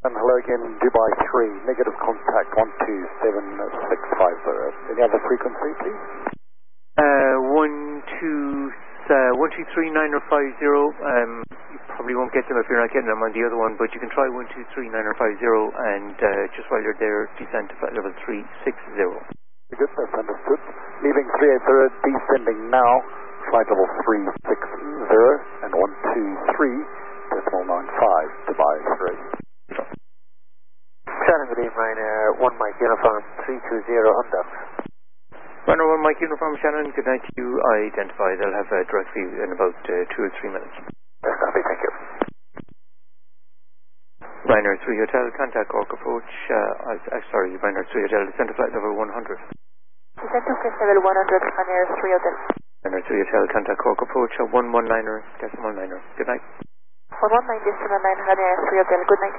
And hello again, Dubai 3, negative contact 127.650. Any other frequency, please? 123.950. You probably won't get them if you're not getting them on the other one, but you can try 123.950 and just while you're there, descend to flight level 360. Very good, that's understood. Leaving 380, descending now, flight level 360 and 123.95, Dubai 3. Shannon, good evening, Ryanair 1 Mike Uniform 320 on ducks. Ryanair 1 Mike Uniform, Shannon, good night to you. I identify they'll have a direct view in about 2 or 3 minutes. Yes, copy, thank you. Ryanair 3 Hotel, contact Cork approach, Ryanair 3 Hotel, descend to flight level 100. Descend to flight level 100, Ryanair 3 Hotel. Ryanair 3 Hotel, contact Cork approach, 119er, decimal 9er. Good night. 119 decimal 9, Ryanair 3 Hotel, good night.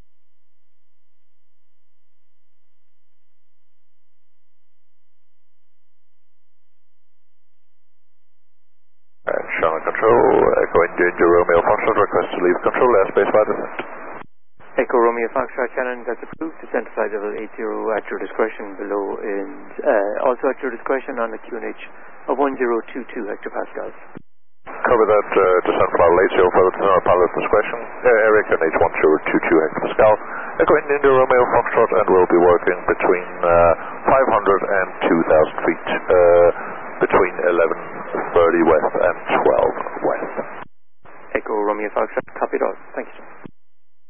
Shannon Control, Echo India Romeo Foxtrot, request to leave control airspace by descent. Echo Romeo Foxtrot, Shannon, that's approved. Descend to flight level 80 at your discretion below and also at your discretion on the QNH of 1022 hectopascals. Cover that, descent flight level 80 further to our pilot's discretion. Area QNH 1022 hectopascal. Echo India Romeo Foxtrot, and we'll be working between 500 and 2,000 feet. Between 11:30 west and 12 west. Echo Romeo Foxtrot, copied all. Thank you, sir.